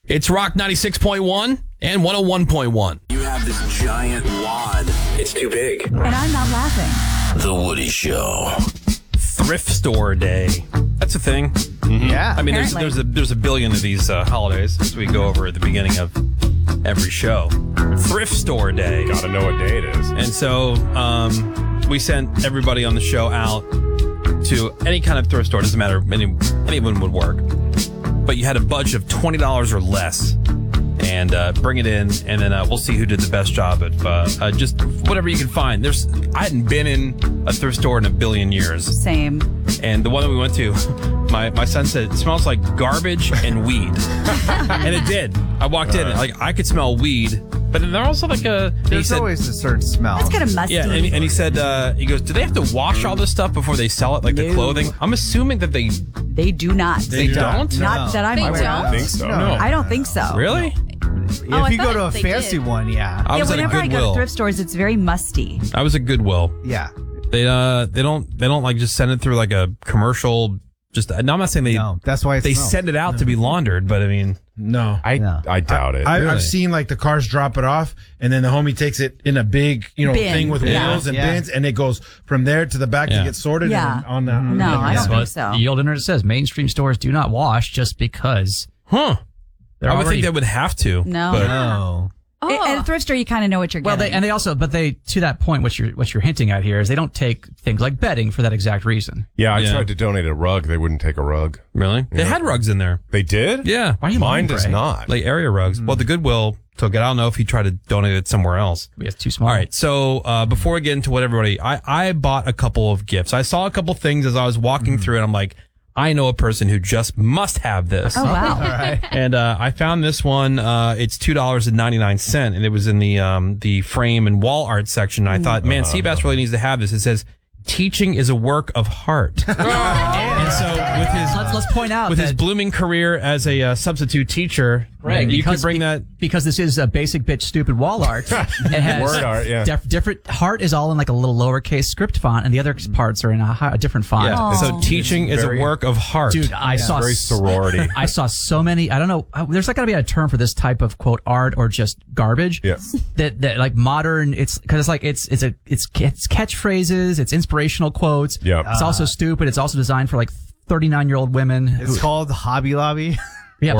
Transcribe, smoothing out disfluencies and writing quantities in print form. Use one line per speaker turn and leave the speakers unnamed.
It's Rock 96.1 and 101.1.
You have this giant wad. It's too big.
And I'm not laughing.
The Woody Show.
Thrift store day. That's a thing.
Yeah.
I mean,
Apparently.
there's a billion of these holidays as we go over at the beginning of every show. Thrift store day.
Gotta know what day it is.
And so we sent everybody on the show out to any kind of thrift store. Doesn't matter. Anyone would work. But you had a budget of $20 or less. And bring it in, and then we'll see who did the best job at just whatever you can find. I hadn't been in a thrift store in a billion years.
Same.
And the one that we went to, my son said, it smells like garbage and weed. And it did. I walked in, like, I could smell weed, but then they're also like
There's always a certain smell.
It's kind of musty.
yeah, and he said, he goes, do they have to wash all this stuff before they sell it, like the
No.
clothing? I'm assuming that they
They do not.
don't?
Not that I'm
They
aware
don't?
of.
I think so.
No.
I don't think so.
Really?
If
I
you go
thought
to a
they
fancy
did.
one, yeah.
I was at a
Whenever I go to
Goodwill.
thrift stores, it's very musty.
I was at Goodwill.
Yeah.
They don't like just send it through like a commercial. Just no, I'm not saying
No, that's why
they send it out to be laundered, but I mean,
No.
I doubt it.
I've
Really?
seen like the cars drop it off, and then the homie takes it in a big,
Bin.
thing with
Yeah.
wheels and
Yeah.
bins, and it goes from there to the back
Yeah.
to get sorted.
Yeah.
And on the
No, I don't
But
think so.
the old internet says mainstream stores do not wash just because
huh?
they're
I would
already,
think they would have to.
No.
but
No.
At a thrift store, you kind of know what you're
well,
getting.
they also to that point, what you're hinting at here is they don't take things like bedding for that exact reason.
Yeah, I
Yeah.
tried to donate a rug. They wouldn't take a rug.
Really, they had rugs in there.
They did?
Yeah,
Why are you
Mine
lying,
does
Bray?
not.
like area rugs. Well, the Goodwill took it. I don't know if he tried to donate it somewhere else.
Maybe it's too small.
All right. So before we get into what everybody, I bought a couple of gifts. I saw a couple things as I was walking through, and I'm like, I know a person who just must have this.
Oh, wow.
And I found this one. It's $2.99, and it was in the frame and wall art section. I thought, man, Seabass really needs to have this. It says, "Teaching is a work of heart." And so with his
Let's point out
with
that
his blooming career as a substitute teacher, you could bring that.
because this is a basic bitch stupid wall art. It has
Word art, yeah.
different. Heart is all in like a little lowercase script font, and the other parts are in a different font.
Yeah. So teaching is a work of heart.
Dude, I saw
Very sorority.
I saw so many. I don't know. There's not going to be a term for this type of quote art or just garbage.
Yeah.
That like modern. It's because it's like it's catchphrases. It's inspirational quotes.
Yeah.
It's also stupid. It's also designed for like 39-year-old women.
It's called Hobby Lobby.